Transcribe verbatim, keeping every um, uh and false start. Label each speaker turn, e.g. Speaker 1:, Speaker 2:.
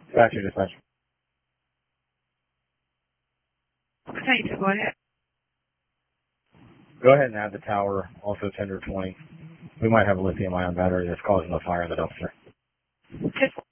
Speaker 1: Dispatcher, dispatcher.
Speaker 2: Okay, so go ahead.
Speaker 1: Go ahead and add the tower, also tender twenty. We might have a lithium ion battery that's causing the fire in the dumpster.
Speaker 2: Just